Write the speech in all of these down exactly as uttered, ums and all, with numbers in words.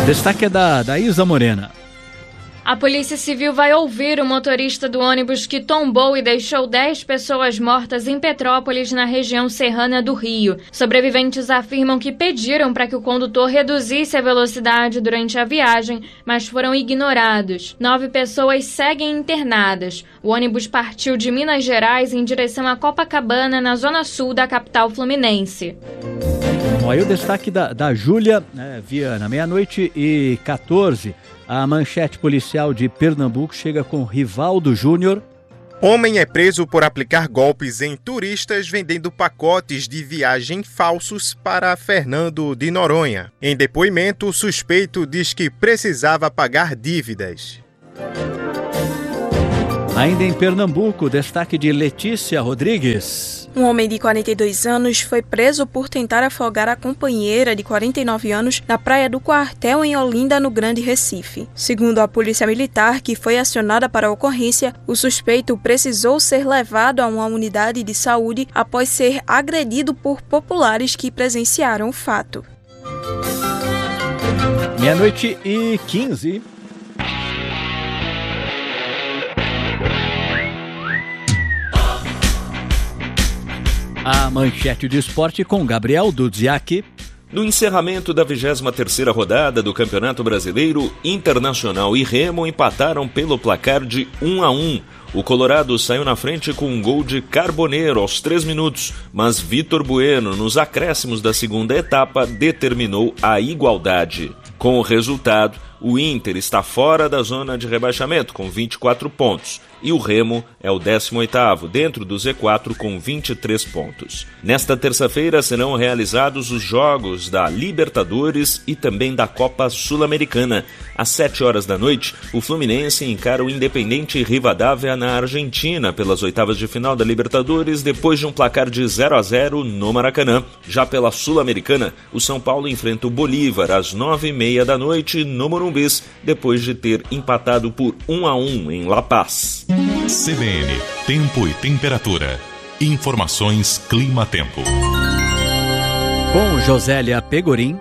Destaque é da, da Isa Morena. A Polícia Civil vai ouvir o motorista do ônibus que tombou e deixou dez pessoas mortas em Petrópolis, na região serrana do Rio. Sobreviventes afirmam que pediram para que o condutor reduzisse a velocidade durante a viagem, mas foram ignorados. Nove pessoas seguem internadas. O ônibus partiu de Minas Gerais em direção a Copacabana, na zona sul da capital fluminense. Bom, aí o destaque da, da Júlia, né, Viana, meia-noite e quatorze. A manchete policial de Pernambuco chega com Rivaldo Júnior. Homem é preso por aplicar golpes em turistas vendendo pacotes de viagem falsos para Fernando de Noronha. Em depoimento, o suspeito diz que precisava pagar dívidas. Ainda em Pernambuco, destaque de Letícia Rodrigues. Um homem de quarenta e dois anos foi preso por tentar afogar a companheira de quarenta e nove anos na praia do Quartel, em Olinda, no Grande Recife. Segundo a Polícia Militar, que foi acionada para a ocorrência, o suspeito precisou ser levado a uma unidade de saúde após ser agredido por populares que presenciaram o fato. Meia-noite e quinze. A manchete de esporte com Gabriel Dudziak. No encerramento da vigésima terceira rodada do Campeonato Brasileiro, Internacional e Remo empataram pelo placar de um a um. O Colorado saiu na frente com um gol de Carboneiro aos três minutos, mas Vitor Bueno, nos acréscimos da segunda etapa, determinou a igualdade. Com o resultado, o Inter está fora da zona de rebaixamento com vinte e quatro pontos e o Remo é o décimo oitavo dentro do Z quatro com vinte e três pontos. Nesta terça-feira serão realizados os jogos da Libertadores e também da Copa Sul-Americana. Às sete horas da noite, o Fluminense encara o Independente Rivadavia na Argentina pelas oitavas de final da Libertadores depois de um placar de zero a zero no Maracanã. Já pela Sul-Americana, o São Paulo enfrenta o Bolívar às nove e meia da noite no Morumbi, depois de ter empatado por um a um em La Paz. C B N, Tempo e Temperatura. Informações Clima-Tempo. Com Josélia Pegorim.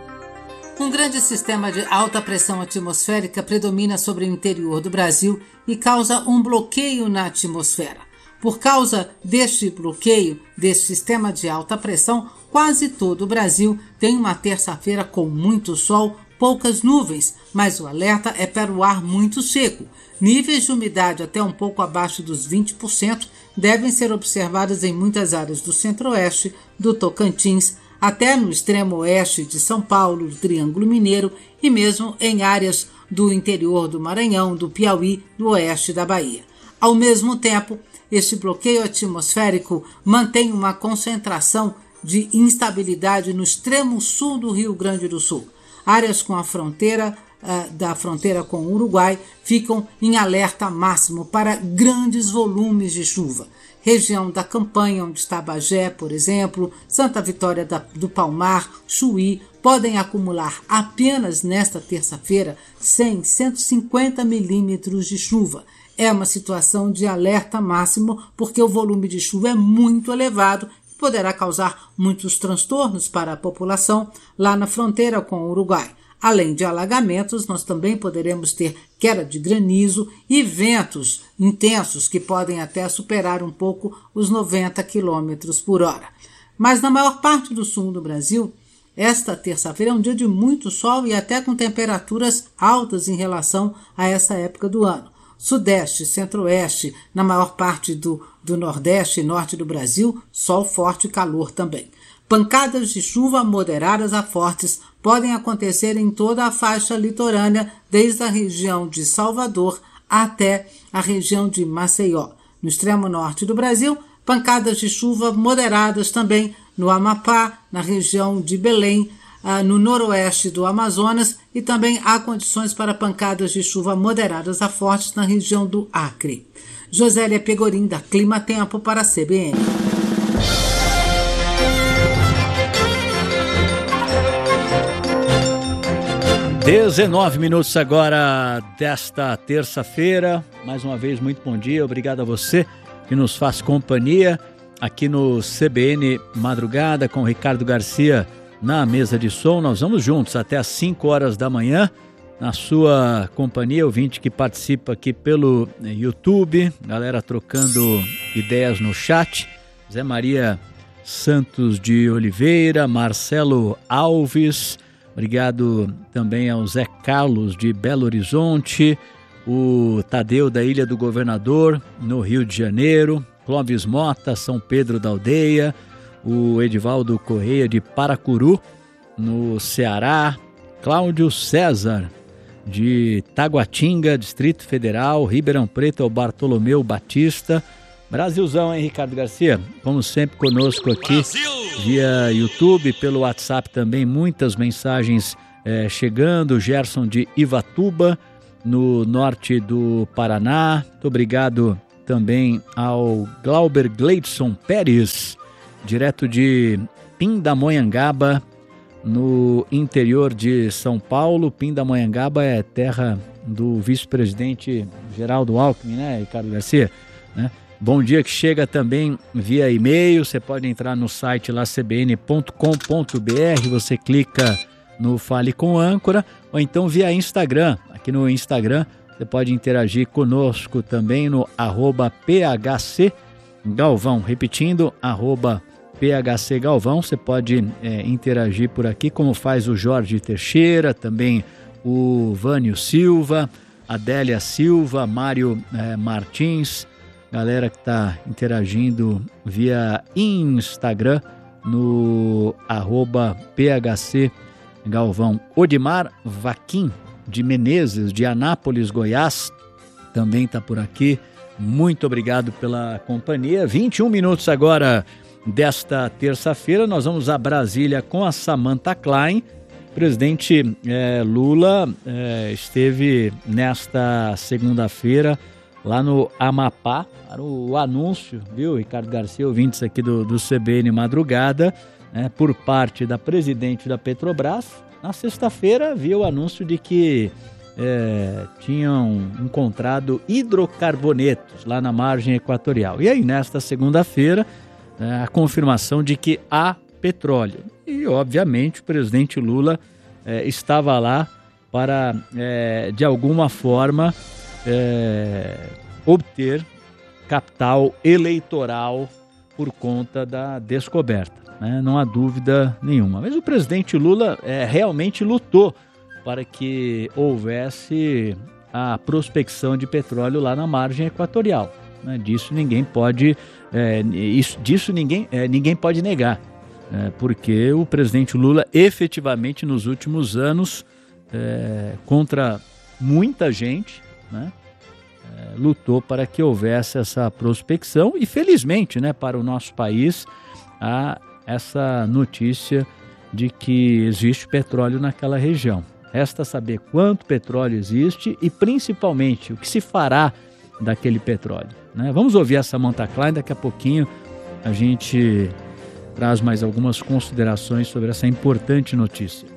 Um grande sistema de alta pressão atmosférica predomina sobre o interior do Brasil e causa um bloqueio na atmosfera. Por causa deste bloqueio, deste sistema de alta pressão, quase todo o Brasil tem uma terça-feira com muito sol, poucas nuvens, mas o alerta é para o ar muito seco. Níveis de umidade até um pouco abaixo dos vinte por cento devem ser observados em muitas áreas do centro-oeste, do Tocantins, até no extremo oeste de São Paulo, do Triângulo Mineiro e mesmo em áreas do interior do Maranhão, do Piauí, do oeste da Bahia. Ao mesmo tempo, este bloqueio atmosférico mantém uma concentração de instabilidade no extremo sul do Rio Grande do Sul. Áreas com a fronteira uh, da fronteira com o Uruguai ficam em alerta máximo para grandes volumes de chuva. Região da Campanha, onde está Bagé, por exemplo, Santa Vitória da, do Palmar, Chuí, podem acumular apenas nesta terça-feira cem, cento e cinquenta milímetros de chuva. É uma situação de alerta máximo porque o volume de chuva é muito elevado e poderá causar muitos transtornos para a população lá na fronteira com o Uruguai. Além de alagamentos, nós também poderemos ter queda de granizo e ventos intensos que podem até superar um pouco os noventa quilômetros por hora. Mas na maior parte do sul do Brasil, esta terça-feira é um dia de muito sol e até com temperaturas altas em relação a essa época do ano. Sudeste, centro-oeste, na maior parte do, do nordeste e norte do Brasil, sol forte e calor também. Pancadas de chuva moderadas a fortes podem acontecer em toda a faixa litorânea, desde a região de Salvador até a região de Maceió. No extremo norte do Brasil, pancadas de chuva moderadas também no Amapá, na região de Belém, no noroeste do Amazonas e também há condições para pancadas de chuva moderadas a fortes na região do Acre. Josélia Pegorim, da Clima Tempo, para a C B N. dezenove minutos agora desta terça-feira. Mais uma vez, muito bom dia. Obrigado a você que nos faz companhia aqui no C B N Madrugada com Ricardo Garcia na mesa de som. Nós vamos juntos até às cinco horas da manhã, na sua companhia, ouvinte que participa aqui pelo YouTube, galera trocando ideias no chat. Zé Maria Santos de Oliveira, Marcelo Alves, obrigado também ao Zé Carlos de Belo Horizonte, o Tadeu da Ilha do Governador, no Rio de Janeiro, Clóvis Mota, São Pedro da Aldeia, o Edivaldo Correia de Paracuru, no Ceará, Cláudio César de Taguatinga, Distrito Federal, Ribeirão Preto, o Bartolomeu Batista. Brasilzão, hein, Ricardo Garcia? Como sempre conosco aqui, Brasil! Via YouTube, pelo WhatsApp também, muitas mensagens é, chegando. Gerson de Ivatuba, no norte do Paraná. Muito obrigado também ao Glauber Gleidson Pérez, direto de Pindamonhangaba, no interior de São Paulo. Pindamonhangaba é terra do vice-presidente Geraldo Alckmin, né, Ricardo Garcia? Né? Bom dia que chega também via e-mail. Você pode entrar no site lá c b n ponto com ponto b r, você clica no Fale com Âncora, ou então via Instagram. Aqui no Instagram você pode interagir conosco também no arroba phc Galvão. Repetindo, arroba phc Galvão. Você pode é, interagir por aqui, como faz o Jorge Teixeira, também o Vânio Silva, Adélia Silva, Mário é, Martins, galera que está interagindo via Instagram no arroba phc Galvão. Odimar Vaquim de Menezes, de Anápolis, Goiás, também está por aqui. Muito obrigado pela companhia. vinte e um minutos agora desta terça-feira, nós vamos a Brasília com a Samantha Klein. O presidente é, Lula é, esteve nesta segunda-feira lá no Amapá, para o anúncio, viu, Ricardo Garcia, ouvintes aqui do, do C B N Madrugada, né, por parte da presidente da Petrobras. Na sexta-feira havia o anúncio de que é, tinham encontrado hidrocarbonetos lá na margem equatorial. E aí, nesta segunda-feira, é, a confirmação de que há petróleo. E, obviamente, o presidente Lula é, estava lá para, é, de alguma forma, é, obter capital eleitoral por conta da descoberta, né? Não há dúvida nenhuma. Mas o presidente Lula é, realmente lutou para que houvesse a prospecção de petróleo lá na margem equatorial, né? Disso ninguém pode, é, isso, disso ninguém, é, ninguém pode negar, é, porque o presidente Lula efetivamente nos últimos anos, é, contra muita gente, né, é, lutou para que houvesse essa prospecção e felizmente, né, para o nosso país há essa notícia de que existe petróleo naquela região. Resta saber quanto petróleo existe e principalmente o que se fará daquele petróleo, né? Vamos ouvir a Samantha Klein, daqui a pouquinho a gente traz mais algumas considerações sobre essa importante notícia.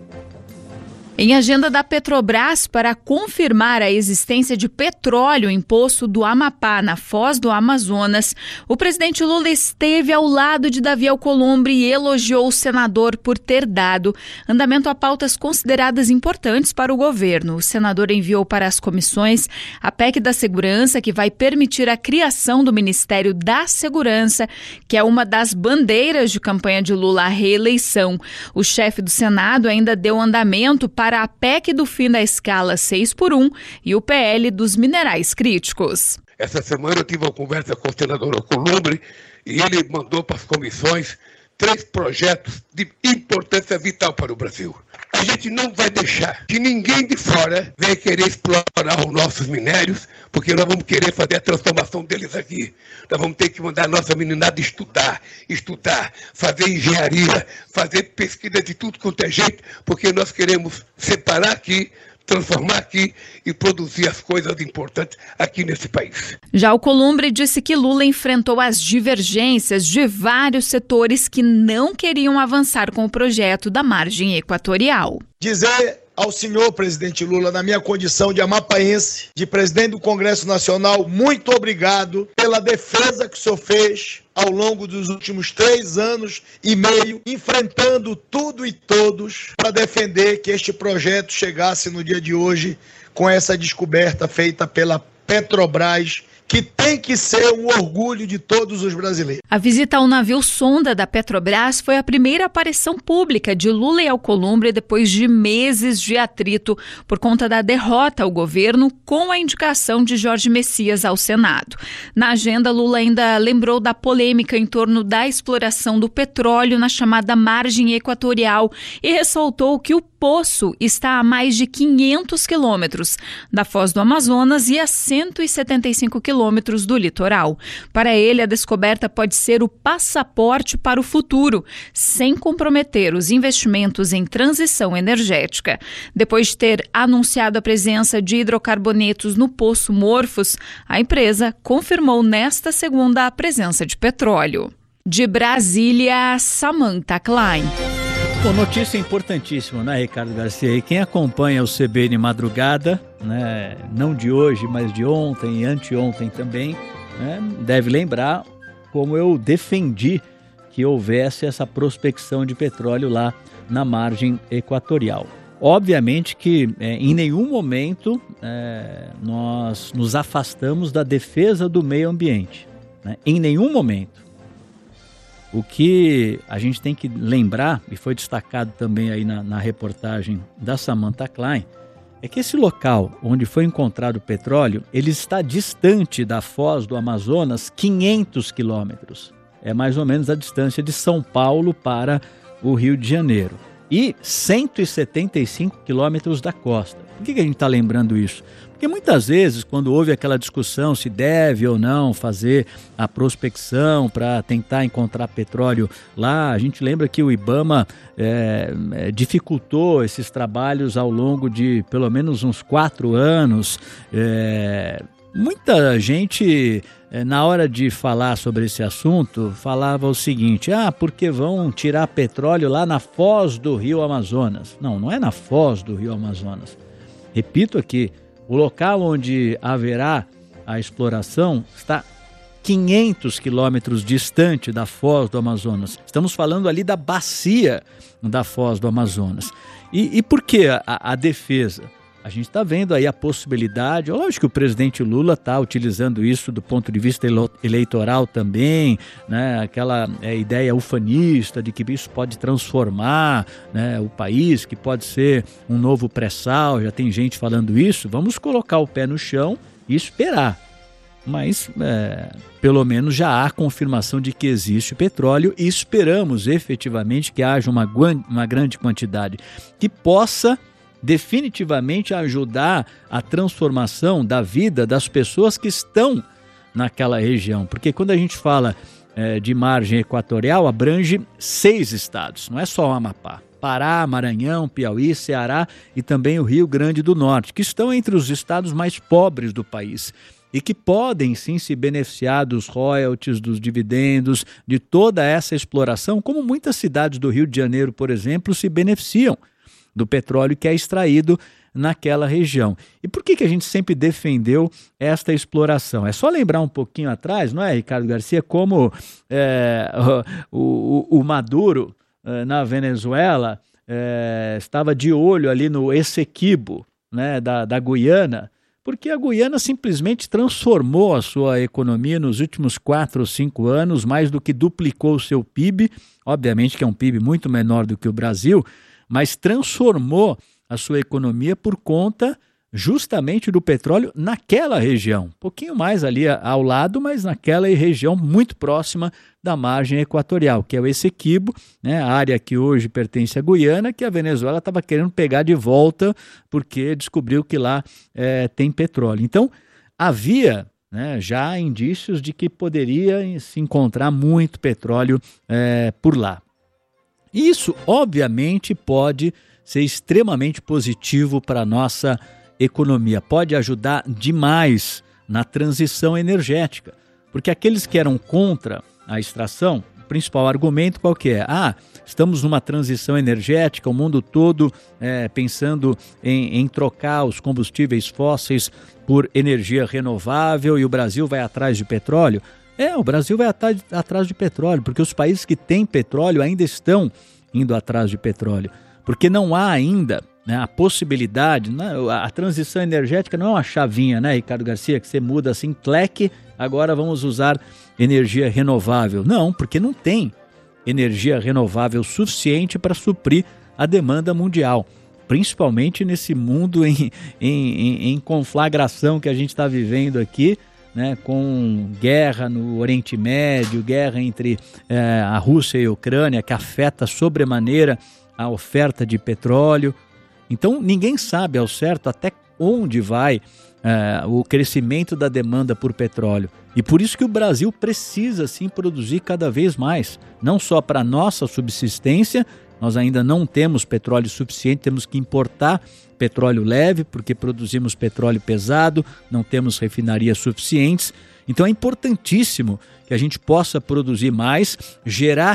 Em agenda da Petrobras para confirmar a existência de petróleo em poço do Amapá, na Foz do Amazonas, o presidente Lula esteve ao lado de Davi Alcolumbre e elogiou o senador por ter dado andamento a pautas consideradas importantes para o governo. O senador enviou para as comissões a P E C da Segurança, que vai permitir a criação do Ministério da Segurança, que é uma das bandeiras de campanha de Lula à reeleição. O chefe do Senado ainda deu andamento para a P E C do fim da escala seis por um e o P L dos minerais críticos. Essa semana eu tive uma conversa com o senador Alcolumbre e ele mandou para as comissões três projetos de importância vital para o Brasil. A gente não vai deixar que ninguém de fora venha querer explorar os nossos minérios, porque nós vamos querer fazer a transformação deles aqui. Nós vamos ter que mandar a nossa meninada estudar, estudar, fazer engenharia, fazer pesquisa de tudo quanto é jeito, porque nós queremos separar aqui, transformar aqui e produzir as coisas importantes aqui nesse país. Já Alcolumbre disse que Lula enfrentou as divergências de vários setores que não queriam avançar com o projeto da margem equatorial. Dizer ao senhor presidente Lula, na minha condição de amapaense, de presidente do Congresso Nacional, muito obrigado pela defesa que o senhor fez ao longo dos últimos três anos e meio, enfrentando tudo e todos para defender que este projeto chegasse no dia de hoje com essa descoberta feita pela Petrobras, que tem que ser um orgulho de todos os brasileiros. A visita ao navio sonda da Petrobras foi a primeira aparição pública de Lula e Alcolumbre depois de meses de atrito por conta da derrota ao governo com a indicação de Jorge Messias ao Senado. Na agenda, Lula ainda lembrou da polêmica em torno da exploração do petróleo na chamada margem equatorial e ressaltou que o poço está a mais de quinhentos quilômetros da Foz do Amazonas e a cento e setenta e cinco quilômetros do litoral. Para ele, a descoberta pode ser o passaporte para o futuro, sem comprometer os investimentos em transição energética. Depois de ter anunciado a presença de hidrocarbonetos no Poço Morphos, a empresa confirmou nesta segunda a presença de petróleo. De Brasília, Samantha Klein. Bom, notícia importantíssima, né, Ricardo Garcia? E quem acompanha o C B N Madrugada, né, não de hoje, mas de ontem e anteontem também, né, deve lembrar como eu defendi que houvesse essa prospecção de petróleo lá na margem equatorial. Obviamente que é, em nenhum momento é, nós nos afastamos da defesa do meio ambiente, né? Em nenhum momento. O que a gente tem que lembrar, e foi destacado também aí na, na reportagem da Samantha Klein, é que esse local onde foi encontrado o petróleo, ele está distante da Foz do Amazonas quinhentos quilômetros. É mais ou menos a distância de São Paulo para o Rio de Janeiro. E cento e setenta e cinco quilômetros da costa. Por que, que a gente está lembrando isso? Porque muitas vezes, quando houve aquela discussão se deve ou não fazer a prospecção para tentar encontrar petróleo lá, a gente lembra que o IBAMA é, é, dificultou esses trabalhos ao longo de pelo menos uns quatro anos. É, muita gente, é, na hora de falar sobre esse assunto, falava o seguinte: ah, porque vão tirar petróleo lá na foz do Rio Amazonas. Não, não é na foz do Rio Amazonas. Repito aqui, o local onde haverá a exploração está quinhentos quilômetros distante da Foz do Amazonas. Estamos falando ali da bacia da Foz do Amazonas. E, e por que a, a defesa? A gente está vendo aí a possibilidade, lógico que o presidente Lula está utilizando isso do ponto de vista eleitoral também, né? Aquela é, ideia ufanista de que isso pode transformar, né, o país, que pode ser um novo pré-sal, já tem gente falando isso. Vamos colocar o pé no chão e esperar. Mas é, pelo menos já há confirmação de que existe petróleo e esperamos efetivamente que haja uma, uma grande quantidade que possa definitivamente ajudar a transformação da vida das pessoas que estão naquela região. Porque quando a gente fala é, de margem equatorial, abrange seis estados, não é só o Amapá. Pará, Maranhão, Piauí, Ceará e também o Rio Grande do Norte, que estão entre os estados mais pobres do país e que podem sim se beneficiar dos royalties, dos dividendos, de toda essa exploração, como muitas cidades do Rio de Janeiro, por exemplo, se beneficiam do petróleo que é extraído naquela região. E por que, que a gente sempre defendeu esta exploração? É só lembrar um pouquinho atrás, não é, Ricardo Garcia, como é, o, o, o Maduro, é, na Venezuela, é, estava de olho ali no Essequibo, né, da, da Guiana, porque a Guiana simplesmente transformou a sua economia nos últimos quatro ou cinco anos, mais do que duplicou o seu P I B, obviamente que é um P I B muito menor do que o Brasil, mas transformou a sua economia por conta justamente do petróleo naquela região. Um pouquinho mais ali ao lado, mas naquela região muito próxima da margem equatorial, que é o Essequibo, né, a área que hoje pertence à Guiana, que a Venezuela estava querendo pegar de volta porque descobriu que lá é, tem petróleo. Então, havia, né, já indícios de que poderia se encontrar muito petróleo é, por lá. Isso, obviamente, pode ser extremamente positivo para a nossa economia. Pode ajudar demais na transição energética, porque aqueles que eram contra a extração, principal argumento qual que é? Ah, estamos numa transição energética, o mundo todo é, pensando em, em trocar os combustíveis fósseis por energia renovável e o Brasil vai atrás de petróleo. É, o Brasil vai atrás, atrás de petróleo, porque os países que têm petróleo ainda estão indo atrás de petróleo, porque não há ainda, né, a possibilidade, né, a transição energética não é uma chavinha, né, Ricardo Garcia, que você muda assim, cleque, agora vamos usar energia renovável. Não, porque não tem energia renovável suficiente para suprir a demanda mundial, principalmente nesse mundo em, em, em conflagração que a gente está vivendo aqui, né, com guerra no Oriente Médio, guerra entre é, a Rússia e a Ucrânia, que afeta sobremaneira a oferta de petróleo. Então, ninguém sabe ao certo até onde vai é, o crescimento da demanda por petróleo. E por isso que o Brasil precisa, sim, produzir cada vez mais, não só para a nossa subsistência. Nós ainda não temos petróleo suficiente, temos que importar petróleo leve, porque produzimos petróleo pesado, não temos refinarias suficientes. Então é importantíssimo que a gente possa produzir mais, gerar